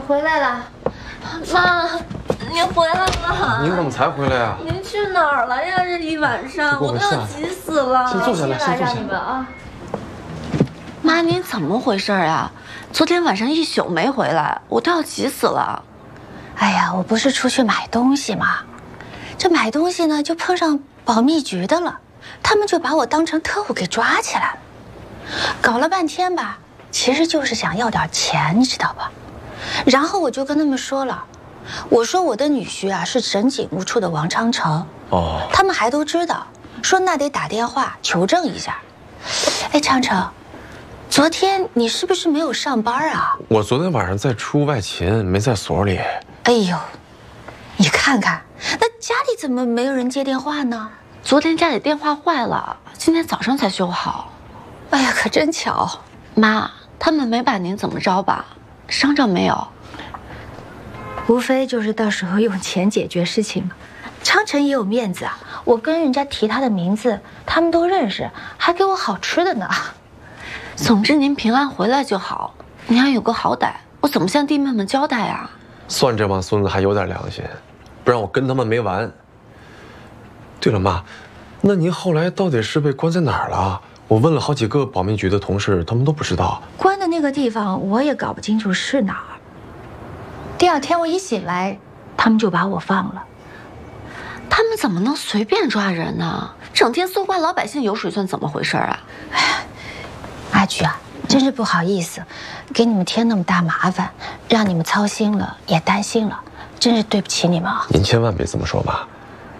回来了，妈，您回来了。 您怎么才回来呀？ 您去哪儿了呀？这一晚上我都要急死了。 先坐下来，先坐下来啊。 妈，您怎么回事呀？昨天晚上一宿没回来，我都要急死了。 哎呀，我不是出去买东西吗？这买东西呢，就碰上保密局的了，他们就把我当成特务给抓起来了。搞了半天吧，其实就是想要点钱，你知道吧？然后我就跟他们说了，我说我的女婿啊是省警务处的王昌成。哦，他们还都知道，说那得打电话求证一下。哎，昌成，昨天你是不是没有上班啊？ 我昨天晚上在出外勤，没在所里。 哎呦，你看看，那家里怎么没有人接电话呢？ 昨天家里电话坏了，今天早上才修好。 哎呀，可真巧。 妈，他们没把您怎么着吧？伤着没有？ 无非就是到时候用钱解决事情嘛。昌成也有面子啊，我跟人家提他的名字，他们都认识，还给我好吃的呢。 总之您平安回来就好，你要有个好歹，我怎么向弟妹们交代啊？ 算这帮孙子还有点良心，不然我跟他们没完。对了，妈，那您后来到底是被关在哪儿了？我问了好几个保密局的同事，他们都不知道。 关的那个地方我也搞不清楚是哪儿。第二天我一醒来，他们就把我放了。 他们怎么能随便抓人呢？整天搜刮老百姓油水算怎么回事啊？ 哎呀，阿菊啊，真是不好意思，给你们添那么大麻烦，让你们操心了，也担心了，真是对不起你们啊！ 您千万别这么说，妈。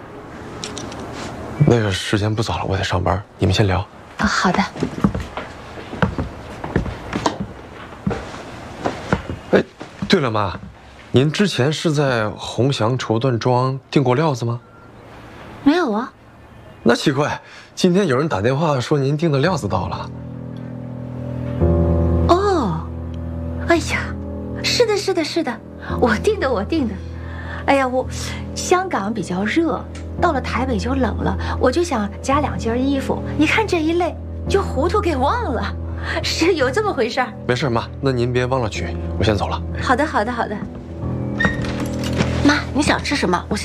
那个时间不早了，我得上班，你们先聊。 啊，好的。 哎，对了，妈，您之前是在鸿祥绸缎庄订过料子吗？ 没有啊。 那奇怪，今天有人打电话说您订的料子到了。 哦，哎呀，是的，是的，是的，我订的，我订的。哎呀，香港比较热，到了台北就冷了，我就想加2件衣服。你看这一累，就糊涂给忘了，是有这么回事儿。 没事，妈，那您别忘了取，我先走了。 好的，好的，好的。 妈，你想吃什么？我先。